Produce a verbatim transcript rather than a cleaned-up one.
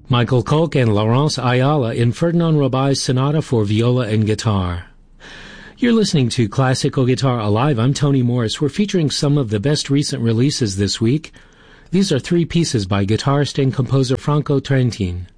Michael Kolk and Laurence Ayala in Ferdinand Robai's Sonata for Viola and Guitar. You're listening to Classical Guitar Alive. I'm Tony Morris. We're featuring some of the best recent releases this week. These are three pieces by guitarist and composer Franco Trentin.